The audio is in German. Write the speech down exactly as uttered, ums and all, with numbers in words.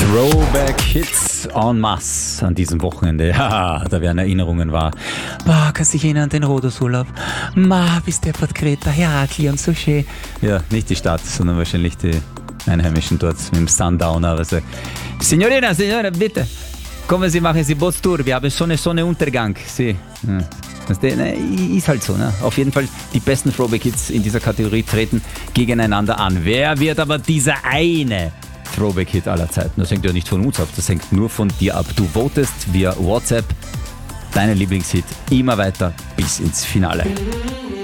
Throwback-Hits en masse an diesem Wochenende. Ja, da werden Erinnerungen wahr. Boah, kannst du dich erinnern an den Rhodos-Urlaub? Ma, bis der Port Kreta, Herakli und so schön. Ja, nicht die Stadt, sondern wahrscheinlich die Einheimischen dort mit dem Sundowner. Also, Signorina, Signora, bitte, kommen Sie, machen Sie Bootstour. Wir haben Sonne, Sonne-Untergang. Sie, ja. Das ist halt so, ne? Auf jeden Fall, die besten Throwback-Hits in dieser Kategorie treten gegeneinander an. Wer wird aber dieser eine Throwback-Hit aller Zeiten? Das hängt ja nicht von uns ab, das hängt nur von dir ab. Du votest via WhatsApp deinen Lieblingshit immer weiter bis ins Finale.